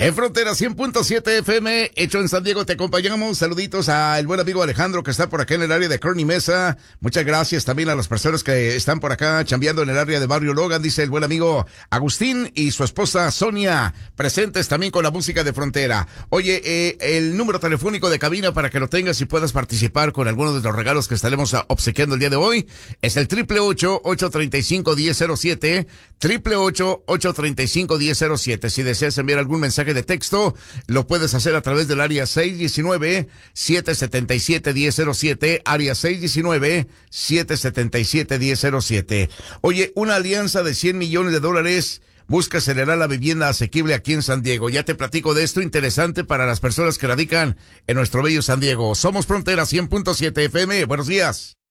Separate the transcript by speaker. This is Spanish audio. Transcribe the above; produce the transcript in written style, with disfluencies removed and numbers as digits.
Speaker 1: En Frontera 100.7 FM, hecho en San Diego, te acompañamos. Saluditos al buen amigo Alejandro que está por acá en el área de Kearney Mesa. Muchas gracias también a las personas que están por acá chambeando en el área de Barrio Logan, dice el buen amigo Agustín y su esposa Sonia, presentes también con la música de Frontera. Oye, el número telefónico de cabina para que lo tengas y puedas participar con algunos de los regalos que estaremos obsequiando el día de hoy es el 888-835-1007, 888-835-1007. Si deseas enviar algún mensaje de texto, lo puedes hacer a través del área 619-777-1007, área 619-777-1007. Oye, una alianza de $100 millones busca acelerar la vivienda asequible aquí en San Diego. Ya te platico de esto, interesante para las personas que radican en nuestro bello San Diego. Somos Frontera 100.7 FM. Buenos días.